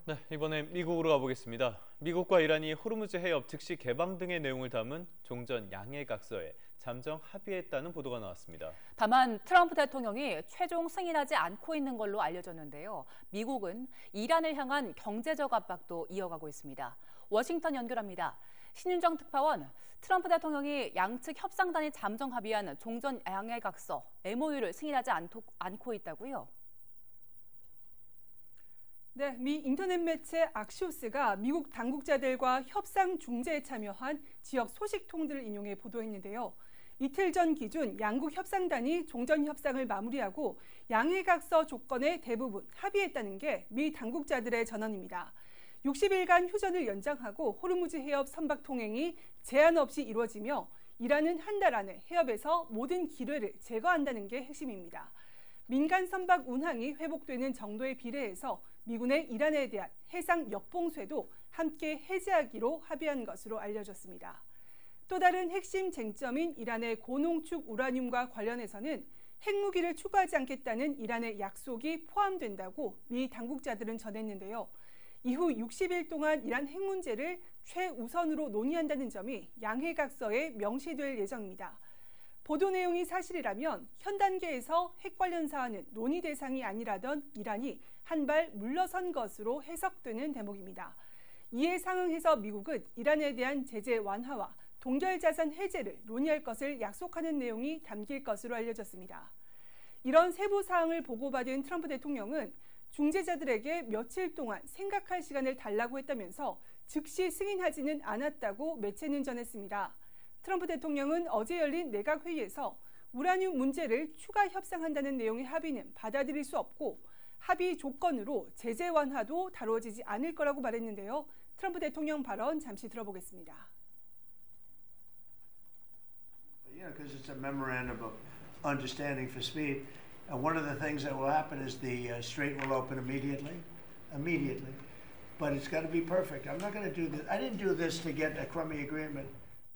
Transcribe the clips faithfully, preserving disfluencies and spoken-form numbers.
네, 이번엔 미국으로 가보겠습니다. 미국과 이란이 호르무즈 해협 즉시 개방 등의 내용을 담은 종전 양해각서에 잠정 합의했다는 보도가 나왔습니다. 다만 트럼프 대통령이 최종 승인하지 않고 있는 걸로 알려졌는데요. 미국은 이란을 향한 경제적 압박도 이어가고 있습니다. 워싱턴 연결합니다. 신윤정 특파원, 트럼프 대통령이 양측 협상단이 잠정 합의한 종전 양해각서 엠오유를 승인하지 않고, 않고 있다고요? 네, 미 인터넷 매체 악시오스가 미국 당국자들과 협상 중재에 참여한 지역 소식통들을 인용해 보도했는데요. 이틀 전 기준 양국 협상단이 종전 협상을 마무리하고 양해각서 조건에 대부분 합의했다는 게 미 당국자들의 전언입니다. 육십 일간 휴전을 연장하고 호르무즈 해협 선박 통행이 제한 없이 이루어지며 이란은 한 달 안에 해협에서 모든 기뢰를 제거한다는 게 핵심입니다. 민간 선박 운항이 회복되는 정도에 비례해서 미군의 이란에 대한 해상 역봉쇄도 함께 해제하기로 합의한 것으로 알려졌습니다. 또 다른 핵심 쟁점인 이란의 고농축 우라늄과 관련해서는 핵무기를 추구하지 않겠다는 이란의 약속이 포함된다고 미 당국자들은 전했는데요. 이후 육십 일 동안 이란 핵 문제를 최우선으로 논의한다는 점이 양해각서에 명시될 예정입니다. 보도 내용이 사실이라면 현 단계에서 핵 관련 사안은 논의 대상이 아니라던 이란이 한 발 물러선 것으로 해석되는 대목입니다. 이에 상응해서 미국은 이란에 대한 제재 완화와 동결자산 해제를 논의할 것을 약속하는 내용이 담길 것으로 알려졌습니다. 이런 세부 사항을 보고받은 트럼프 대통령은 중재자들에게 며칠 동안 생각할 시간을 달라고 했다면서 즉시 승인하지는 않았다고 매체는 전했습니다. 트럼프 대통령은 어제 열린 내각 회의에서 우라늄 문제를 추가 협상한다는 내용의 합의는 받아들일 수 없고 합의 조건으로 제재 완화도 다뤄지지 않을 거라고 말했는데요. 트럼프 대통령 발언 잠시 들어보겠습니다. Yeah, because it's a memorandum of understanding for speed. And one of the things that will happen is the uh, strait will open immediately, immediately. But it's got to be perfect. I'm not going to do this. I didn't do this to get a crummy agreement.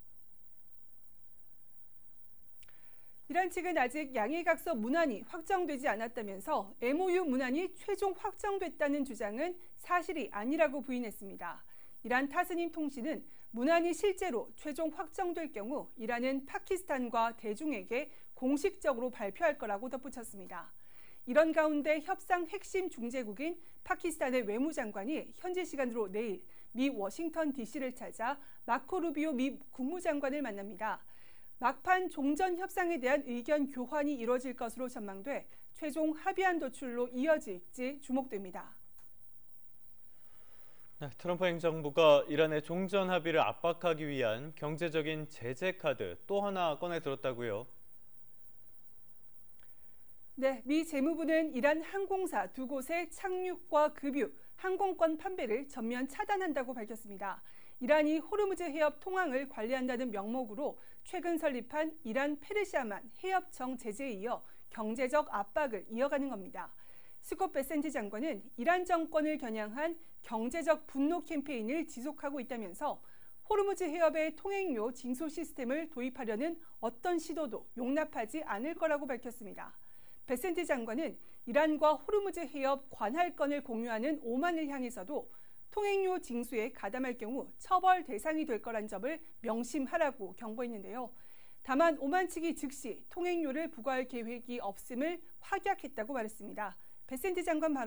이란 측은 아직 양해각서 문안이 확정되지 않았다면서 엠오유 문안이 최종 확정됐다는 주장은 사실이 아니라고 부인했습니다. 이란 타스님 통신은 문안이 실제로 최종 확정될 경우 이란은 파키스탄과 대중에게 공식적으로 발표할 거라고 덧붙였습니다. 이런 가운데 협상 핵심 중재국인 파키스탄의 외무장관이 현지 시간으로 내일 미 워싱턴 디씨를 찾아 마코 루비오 미 국무장관을 만납니다. 막판 종전 협상에 대한 의견 교환이 이뤄질 것으로 전망돼 최종 합의안 도출로 이어질지 주목됩니다. 네, 트럼프 행정부가 이란의 종전 합의를 압박하기 위한 경제적인 제재 카드 또 하나 꺼내 들었다고요? 네, 미 재무부는 이란 항공사 두 곳의 착륙과 급유, 항공권 판매를 전면 차단한다고 밝혔습니다. 이란이 호르무즈 해협 통항을 관리한다는 명목으로 최근 설립한 이란 페르시아만 해협청 제재에 이어 경제적 압박을 이어가는 겁니다. 스콧 베센트 장관은 이란 정권을 겨냥한 경제적 분노 캠페인을 지속하고 있다면서 호르무즈 해협의 통행료 징수 시스템을 도입하려는 어떤 시도도 용납하지 않을 거라고 밝혔습니다. 베센트 장관은 이란과 호르무즈 해협 관할권을 공유하는 오만을 향해서도 통행료 징수에 가담할 경우 처벌 대상이 될 거란 점을 명심하라고 경고했는데요. 다만 오만 측이 즉시 통행료를 부과할 계획이 없음을 확약했다고 말했습니다. 베센트 장관 발언